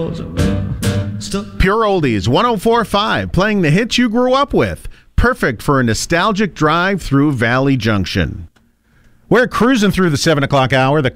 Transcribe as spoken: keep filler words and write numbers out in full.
Pure Oldies, one oh four point five, playing the hits you grew up with. Perfect for a nostalgic drive through Valley Junction. We're cruising through the seven o'clock hour. The